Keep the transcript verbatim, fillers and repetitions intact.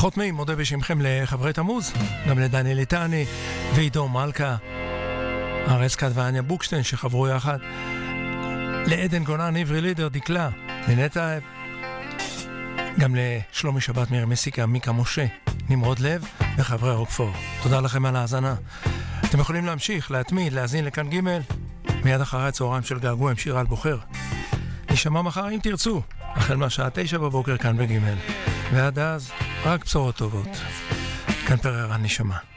חותמי, מודה בשמכם לחברי תמוז, גם לדניאל איתני ועידו מלכה, ארץ כת ואניה בוקשטיין שחברו יחד, לעדן גונן, עברי לידר, דקלה, לנטע, גם לשלומי שבת, מיר מסיקה, מיקה משה, נמרוד לב וחברי רוקפור. תודה לכם על ההאזנה. אתם יכולים להמשיך, להתמיד, להאזין לכאן ג' מיד אחרי הצהריים של געגוע עם שיר על בוחר. נשמע מחר אם תרצו, החל מהשעה תשע בבוקר כאן בג' ועד אז רק בשורות טובות. כאן פררה נשמע.